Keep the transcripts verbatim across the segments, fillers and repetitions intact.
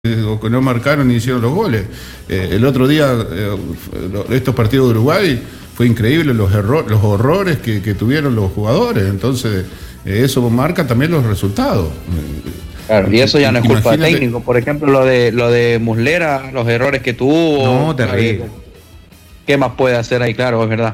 o que no marcaron ni hicieron los goles. Eh, el otro día, eh, estos partidos de Uruguay, fue increíble los, error, los horrores que, que tuvieron los jugadores. Entonces, eh, eso marca también los resultados. Claro, y eso ya no es culpa del técnico. Por ejemplo, lo de lo de Muslera, los errores que tuvo. No, terrible. ¿Qué más puede hacer ahí? Claro, es verdad.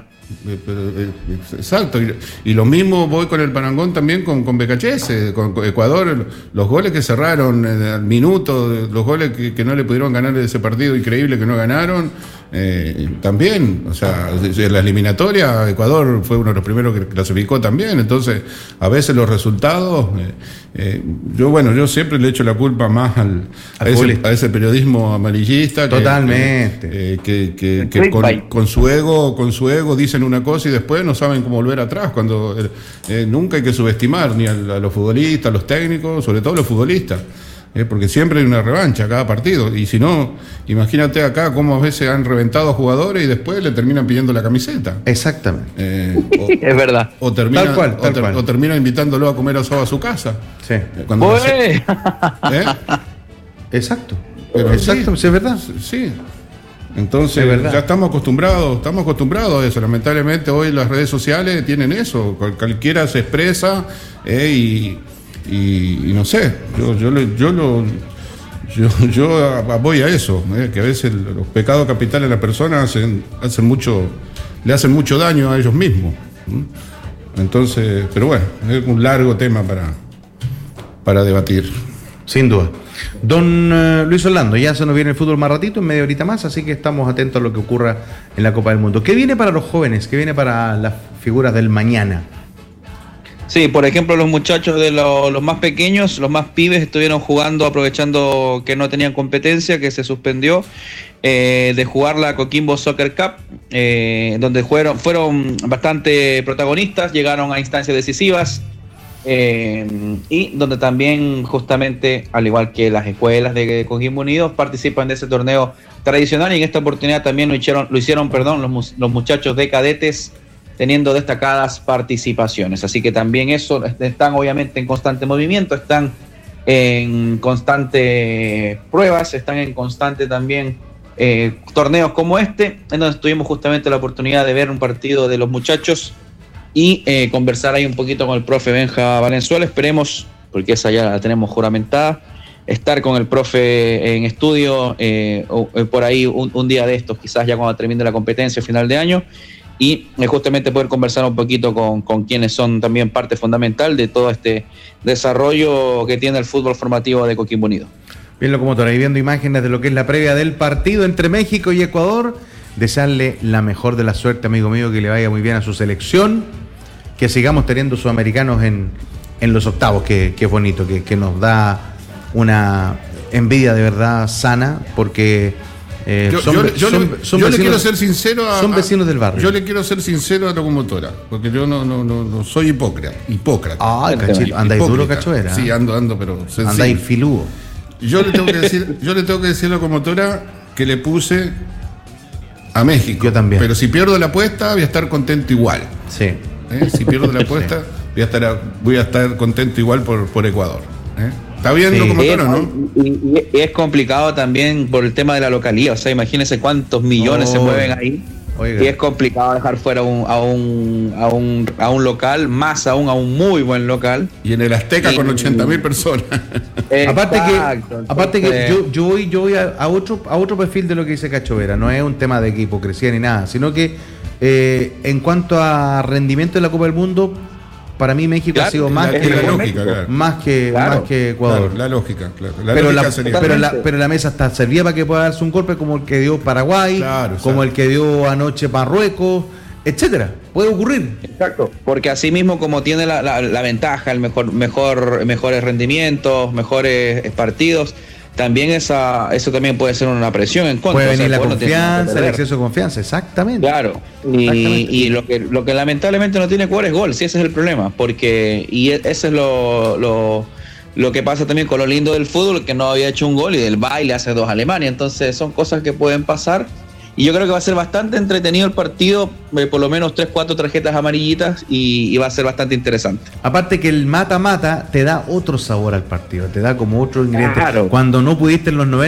Exacto, y, y lo mismo voy con el parangón también con, con B K H S, con, con Ecuador, los goles que cerraron al minuto, los goles que, que no le pudieron ganar ese partido increíble que no ganaron, eh, también, o sea, en la eliminatoria Ecuador fue uno de los primeros que clasificó también. Entonces a veces los resultados, eh, eh, yo bueno, yo siempre le echo la culpa más al, a, ese, a ese periodismo amarillista, totalmente, que, eh, que, que, que con, con su ego, con su ego dicen una cosa y después no saben cómo volver atrás, cuando eh, nunca hay que subestimar ni a, a los futbolistas, a los técnicos, sobre todo a los futbolistas, eh, porque siempre hay una revancha cada partido, y si no, imagínate acá cómo a veces han reventado a jugadores y después le terminan pidiendo la camiseta. Exactamente. Eh, o, es verdad. O termina, tal cual, tal o, ter, cual. o termina invitándolo a comer asado a su casa. Sí. Cuando hace, ¿Eh? Exacto. Pero Exacto, sí, sí, es verdad. Sí. Entonces, ya estamos acostumbrados, estamos acostumbrados a eso. Lamentablemente hoy las redes sociales tienen eso, cualquiera se expresa, eh, y, y, y no sé, yo, yo, yo lo yo, yo voy a eso, eh, que a veces los pecados capitales de la persona hacen, hacen mucho, le hacen mucho daño a ellos mismos. Entonces, pero bueno, es un largo tema para, para debatir. Sin duda. Don uh, Luis Orlando, ya se nos viene el fútbol más ratito, en media horita más, así que estamos atentos a lo que ocurra en la Copa del Mundo. ¿Qué viene para los jóvenes? ¿Qué viene para las figuras del mañana? Sí, por ejemplo, los muchachos de lo, los más pequeños, los más pibes, estuvieron jugando aprovechando que no tenían competencia, que se suspendió, eh, de jugar la Coquimbo Soccer Cup, eh, donde fueron, fueron bastante protagonistas, llegaron a instancias decisivas. Eh, y donde también justamente, al igual que las escuelas de Coquimbo Unidos, participan de ese torneo tradicional, y en esta oportunidad también lo hicieron, lo hicieron perdón, los, los muchachos de cadetes, teniendo destacadas participaciones. Así que también eso, están obviamente en constante movimiento, están en constante pruebas, están en constante también eh, torneos como este, en donde tuvimos justamente la oportunidad de ver un partido de los muchachos y eh, conversar ahí un poquito con el profe Benja Valenzuela. Esperemos, porque esa ya la tenemos juramentada, estar con el profe en estudio eh, o, eh, por ahí un, un día de estos, quizás ya cuando termine la competencia a final de año, y eh, justamente poder conversar un poquito con, con quienes son también parte fundamental de todo este desarrollo que tiene el fútbol formativo de Coquimbo Unido. Bien, locomotora, ahí viendo imágenes de lo que es la previa del partido entre México y Ecuador. Desearle la mejor de la suerte, amigo mío, que le vaya muy bien a su selección, que sigamos teniendo sudamericanos en, en los octavos, que, que es bonito, que, que nos da una envidia de verdad sana, porque eh, yo, son, yo, yo, son, le, son yo vecinos, le quiero ser sincero a, son vecinos del barrio. Yo le quiero ser sincero a la locomotora, porque yo no, no, no, no soy hipócrita. Hipócrita. Ah, cachito, andáis duro, Cachoeira. Sí, ando, ando, pero sencillo. Andáis filúo. Yo le tengo que decir, yo le tengo que decir a la locomotora que le puse a México. Yo también. Pero si pierdo la apuesta, voy a estar contento igual. Sí. ¿Eh? Si pierdo la apuesta, sí, voy a estar, voy a estar contento igual por, por Ecuador. ¿Eh? ¿Está bien, sí, locomotora, no? Y, y, y es complicado también por el tema de la localidad. O sea, imagínense cuántos millones oh, se mueven ahí. Oiga. Y es complicado dejar fuera un, a, un, a, un, a un local, más aún a un muy buen local. Y en el Azteca y, con ochenta mil personas. Exacto, aparte que, aparte que yo, yo voy, yo voy a, a, otro, a otro perfil de lo que dice Cachovera. No es un tema de hipocresía ni nada, sino que eh, en cuanto a rendimiento de la Copa del Mundo, para mí México claro, ha sido más la, que la lógica, claro. más que claro, más que Ecuador. Claro, la lógica, claro. La pero, lógica la, sería pero, la, pero la mesa está servida para que pueda darse un golpe como el que dio Paraguay, claro, como el que dio anoche Marruecos, etcétera. Puede ocurrir. Exacto. Porque así mismo como tiene la, la, la ventaja, el mejor, mejor, mejores rendimientos, mejores partidos, también esa, eso también puede ser una presión en contra. Puede venir o sea, la confianza, el exceso de confianza, exactamente. Claro, y, exactamente. y lo que lo que lamentablemente no tiene Ecuador es gol, sí, ese es el problema, porque, y ese es lo, lo, lo que pasa también con lo lindo del fútbol, que no había hecho un gol y del baile hace dos Alemania, entonces son cosas que pueden pasar, Y yo creo que va a ser bastante entretenido el partido, eh, por lo menos tres, cuatro tarjetas amarillitas y, y va a ser bastante interesante. Aparte que el mata-mata te da otro sabor al partido, te da como otro ingrediente. Claro. Cuando no pudiste en los noventa